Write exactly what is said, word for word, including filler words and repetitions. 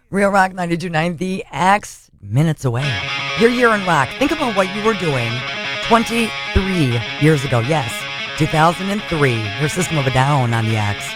Real Rock ninety-two point nine, The X, minutes away. Your year in rock. Think about what you were doing twenty-three years ago. Yes, two thousand three. Your System of a Down on The X.